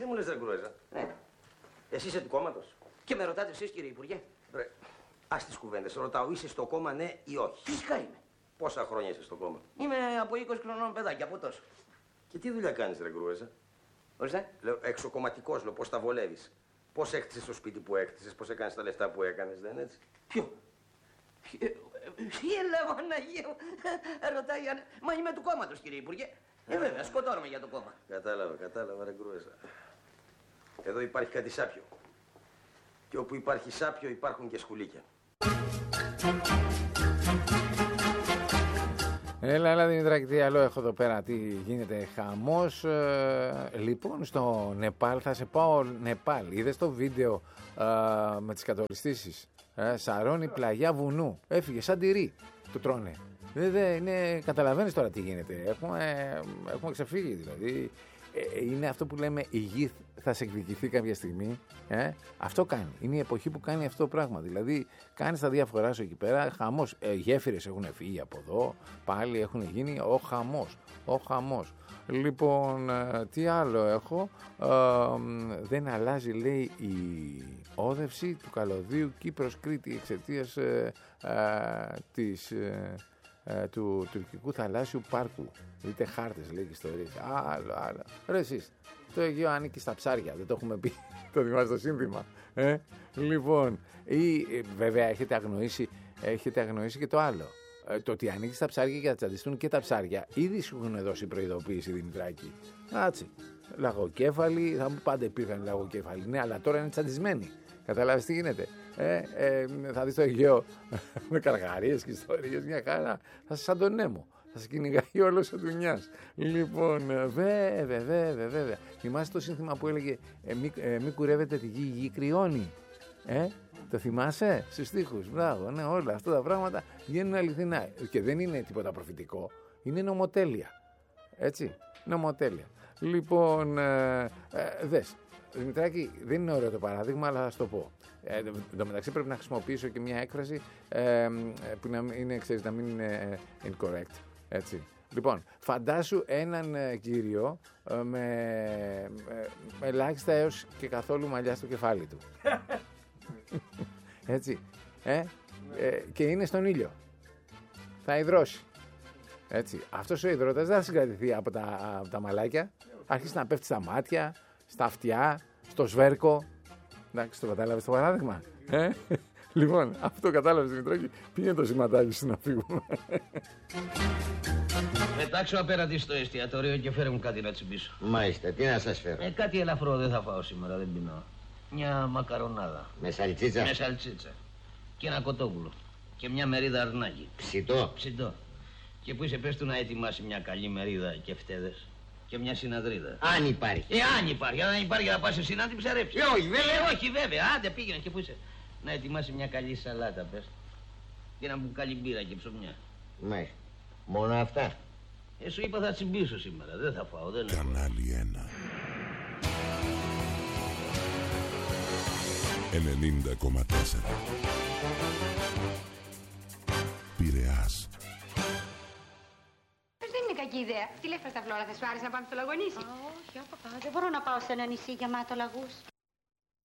μου λες, ρε Γκρούεζα. Ναι. Εσύ είσαι του κόμματος. Και με ρωτάτε εσείς, κύριε Υπουργέ. Ρε, ας τις κουβέντες. Ρωτάω, είσαι στο κόμμα, ναι ή όχι? Φυσικά είμαι. Πόσα χρόνια είσαι στο κόμμα? Είμαι από 20 χρονών παιδάκι, από τόσο. Και τι δουλειά κάνεις, ρε Γκρούεζα? Ορίστε. Λέω, εξοκομματικός, λέω, πώς τα βολεύεις. Πώς έκτισες το σπίτι που έκτισες, πώς έκανες τα λεφτά που έκανες, δεν είναι έτσι? Ποιο? Έλα, Παναγία μου. Ρωτάει αν... Μα είμαι του κόμματος, κύριε Υπουργέ. Βέβαια, σκοτώνομαι για το κόμμα. Κατάλαβα, ρε Γκρούεζα. Εδώ υπάρχει κάτι σάπιο. Και όπου υπάρχει σάπιο υπάρχουν και σκουλίκια. Έλα Δημητράκη, τι άλλο έχω εδώ πέρα, τι γίνεται, χαμός. Λοιπόν, στο Νεπάλ, θα σε πάω Νεπάλ. Είδες το βίντεο με τις κατοριστήσεις? Σαρώνει πλαγιά βουνού, έφυγε σαν τυρί, το τρώνε. Καταλαβαίνεις τώρα τι γίνεται, έχουμε ξεφύγει δηλαδή. Είναι αυτό που λέμε η γη θα σε εκδικηθεί κάποια στιγμή. Αυτό κάνει. Είναι η εποχή που κάνει αυτό το πράγμα. Δηλαδή κάνεις τα διάφορά σου εκεί πέρα. Χαμός. Γέφυρες έχουν φύγει από εδώ. Πάλι έχουν γίνει ο χαμός. Λοιπόν, τι άλλο έχω? Δεν αλλάζει, λέει, η όδευση του καλωδίου Κύπρος-Κρήτη εξαιτίας του τουρκικού θαλάσσιου πάρκου. Δείτε χάρτες, λέει, και ιστορίες. Άλλο. Ρε εσείς, το Αιγαίο ανήκει στα ψάρια, δεν το έχουμε πει, το θυμάστε το σύνθημα. Λοιπόν, βέβαια έχετε αγνοήσει και το άλλο. Το ότι ανήκει στα ψάρια και θα τσαντιστούν και τα ψάρια, ήδη σου έχουν δώσει προειδοποίηση, Δημητράκη. Άτσι. Λαγοκέφαλοι, θα μου πάντα υπήρχαν λαγοκέφαλοι. Ναι, αλλά τώρα είναι τσαντισμένοι. Κατάλαβες τι γίνεται? Θα δεις το Αιγαίο με καργαρίες και ιστορίες, μια χαρά. Θα σας σαν τον Νέμο. Θα σας κυνηγάει όλος ο ντουνιάς. Λοιπόν, βέβαια. Θυμάσαι το σύνθημα που έλεγε μη κουρεύετε τη γη, η γη κρυώνει. Το θυμάσαι στους στίχους? Μπράβο, ναι, όλα αυτά τα πράγματα γίνουν αληθινά. Και δεν είναι τίποτα προφητικό. Είναι νομοτέλεια. Έτσι, νομοτέλεια. Λοιπόν, δες. Δημητράκη, δεν είναι ωραίο το παράδειγμα, αλλά θα σου το πω. Εν τω μεταξύ πρέπει να χρησιμοποιήσω και μια έκφραση που να μην είναι incorrect. Έτσι. Λοιπόν, φαντάσου έναν κύριο με ελάχιστα έως και καθόλου μαλλιά στο κεφάλι του. Έτσι. Και είναι στον ήλιο. Θα υδρώσει. Έτσι. Αυτός ο υδρότας δεν θα συγκρατηθεί από τα μαλάκια. Άρχισε να πέφτει στα μάτια, στα αυτιά, στο σβέρκο. Εντάξει, το κατάλαβες το παράδειγμα? Λοιπόν, αυτό κατάλαβες, Δημητράκη. Πήγαινε το σηματάκι σου να φύγουμε. Πετάξω απέναντι στο εστιατόριο και φέρε μου κάτι να τσιμπήσω. Μάλιστα, τι να σας φέρω? Κάτι ελαφρό δεν θα φάω σήμερα, δεν πεινώ. Μια μακαρονάδα. Με σαλτσίτσα? Με σαλτσίτσα. Και ένα κοτόπουλο. Και μια μερίδα αρνάκι. Ψητό? Ψητό. Και που είσαι, πες του να ετοιμάσει μια καλή μερίδα και φτέδες. Και μια συναδρίδα. Αν υπάρχει. Αν υπάρχει. Αν υπάρχει θα πας εσύ να την ψαρέψεις. Όχι βέβαια. Όχι βέβαια. Άντε πήγαινε και που είσαι. Να ετοιμάσει μια καλή σαλάτα, πες. Και ένα μπουκάλι μπύρα και ψωμιά. Μάλιστα. Μόνο αυτά? Σου είπα θα τσιμπήσω σήμερα. Δεν θα φάω. Δεν έχω. Κανάλι 1 90,4 Πειραιάς. Δεν είναι κακή ιδέα. Τι λες, Φλόρα, θα σου άρεσε να πάμε στο Λαγονίσι? Όχι, δεν μπορώ να πάω σε ένα νησί γεμάτο λαγούς.